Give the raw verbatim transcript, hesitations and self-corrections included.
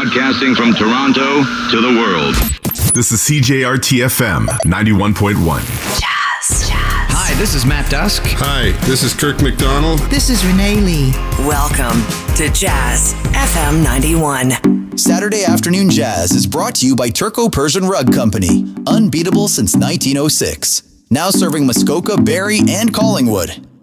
Broadcasting from Toronto to the world. This is C J R T F M ninety-one point one. Jazz. Jazz. Hi, this is Matt Dusk. Hi, this is Kirk McDonald. This is Renee Lee. Welcome to Jazz F M ninety-one. Saturday Afternoon Jazz is brought to you by Turco-Persian Rug Company. Unbeatable since nineteen oh six. Now serving Muskoka, Barrie, and Collingwood.